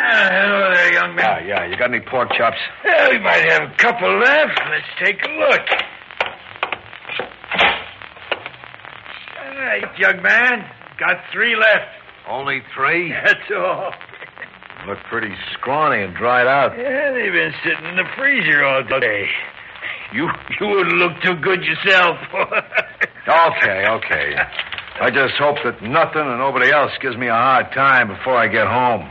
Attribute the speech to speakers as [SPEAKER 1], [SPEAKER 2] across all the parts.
[SPEAKER 1] Hello there, young man.
[SPEAKER 2] Yeah. You got any pork chops?
[SPEAKER 1] Well, we might have a couple left. Let's take a look. All right, young man. Got 3 left.
[SPEAKER 2] Only 3?
[SPEAKER 1] That's all.
[SPEAKER 2] Look pretty scrawny and dried out.
[SPEAKER 1] Yeah, they've been sitting in the freezer all day. You wouldn't look too good yourself.
[SPEAKER 2] Okay. I just hope that nothing and nobody else gives me a hard time before I get home.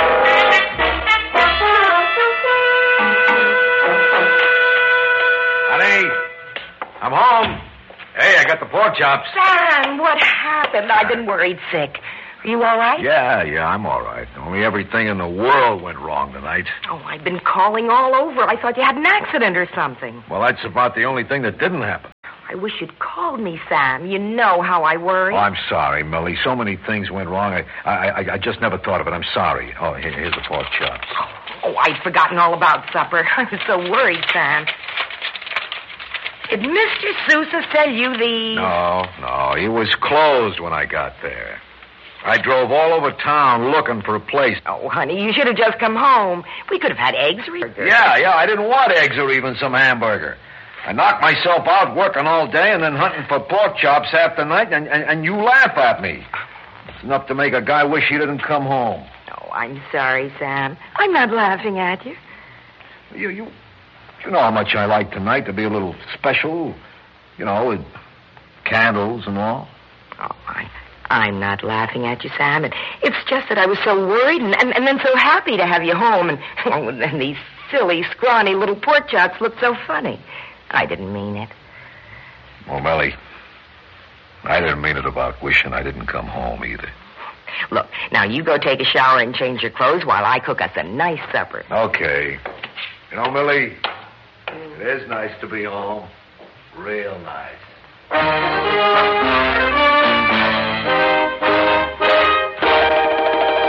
[SPEAKER 2] Honey, I'm home. Hey, I got the pork chops.
[SPEAKER 3] Sam, what happened? I've been worried sick. Are you all right?
[SPEAKER 2] Yeah, I'm all right. Only everything in the world went wrong tonight.
[SPEAKER 3] Oh, I've been calling all over. I thought you had an accident or something.
[SPEAKER 2] Well, that's about the only thing that didn't happen.
[SPEAKER 3] I wish you'd called me, Sam. You know how I worry.
[SPEAKER 2] Oh, I'm sorry, Millie. So many things went wrong. I just never thought of it. I'm sorry. Oh, here's the pork chops.
[SPEAKER 3] Oh, I'd forgotten all about supper. I was so worried, Sam. Did Mr. Sousa sell you the...
[SPEAKER 2] No. He was closed when I got there. I drove all over town looking for a place.
[SPEAKER 3] Oh, honey, you should have just come home. We could have had eggs or...
[SPEAKER 2] Yeah, I didn't want eggs or even some hamburger. I knocked myself out working all day and then hunting for pork chops half the night, and you laugh at me. It's enough to make a guy wish he didn't come home.
[SPEAKER 3] Oh, I'm sorry, Sam. I'm not laughing at you.
[SPEAKER 2] You know how much I like tonight to be a little special, with candles and all.
[SPEAKER 3] Oh, I'm not laughing at you, Sam. It's just that I was so worried and then so happy to have you home. And then these silly, scrawny little pork chops looked so funny. I didn't mean it.
[SPEAKER 2] Well, Mellie, I didn't mean it about wishing I didn't come home either.
[SPEAKER 3] Look, now you go take a shower and change your clothes while I cook us a nice supper.
[SPEAKER 2] Okay. Millie, it is nice to be home. Real nice.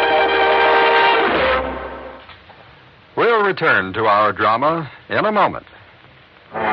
[SPEAKER 4] We'll return to our drama in a moment.